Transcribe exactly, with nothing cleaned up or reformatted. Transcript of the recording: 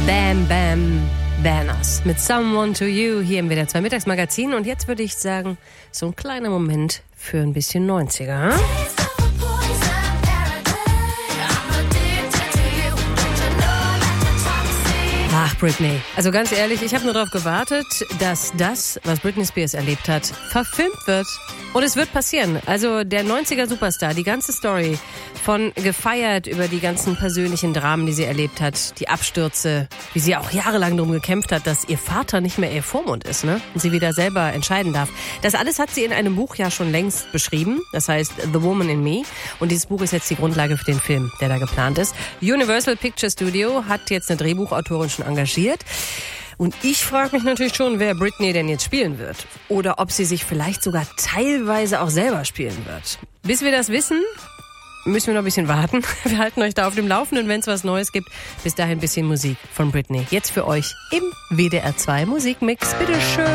Bam Bam Banners mit Someone to You hier im W D R zwei Mittagsmagazin. Und jetzt würde ich sagen, so ein kleiner Moment für ein bisschen neunziger. Ach, Britney. Also ganz ehrlich, ich habe nur darauf gewartet, dass das, was Britney Spears erlebt hat, verfilmt wird. Und es wird passieren. Also der neunziger-Superstar, die ganze Story von gefeiert über die ganzen persönlichen Dramen, die sie erlebt hat, die Abstürze, wie sie auch jahrelang darum gekämpft hat, dass ihr Vater nicht mehr ihr Vormund ist, ne? Und sie wieder selber entscheiden darf. Das alles hat sie in einem Buch ja schon längst beschrieben. Das heißt The Woman in Me. Und dieses Buch ist jetzt die Grundlage für den Film, der da geplant ist. Universal Picture Studio hat jetzt eine Drehbuchautorin schon engagiert. Und ich frage mich natürlich schon, wer Britney denn jetzt spielen wird. Oder ob sie sich vielleicht sogar teilweise auch selber spielen wird. Bis wir das wissen, müssen wir noch ein bisschen warten. Wir halten euch da auf dem Laufenden, wenn es was Neues gibt. Bis dahin ein bisschen Musik von Britney. Jetzt für euch im W D R zwei Musikmix. Bitteschön.